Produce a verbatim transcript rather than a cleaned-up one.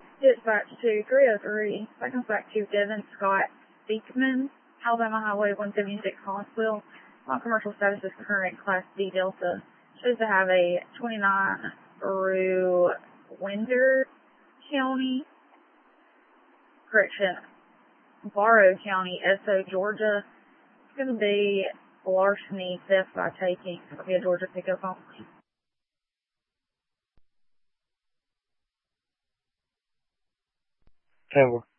Dispatch to three oh three. That comes back to Devin Scott Speakman, Alabama Highway one seventy-six, Collinsville. On commercial status is current Class D Delta. Shows to have a twenty-nine through Winder County, correction, Barrow County, S O, Georgia. It's going to be larceny, theft by taking. It'll be a Georgia pickup only. ten